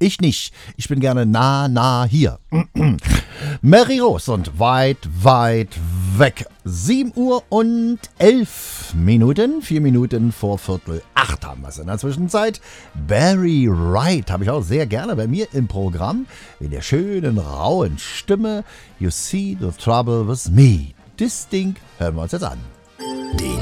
Ich nicht. Ich bin gerne nah hier. Mary Rose und weit weg. 7 Uhr und 11 Minuten. 4 Minuten vor 7:45 haben wir es in der Zwischenzeit. Barry Wright habe ich auch sehr gerne bei mir im Programm. In der schönen, rauen Stimme. You see the trouble with me. Das Ding hören wir uns jetzt an. Den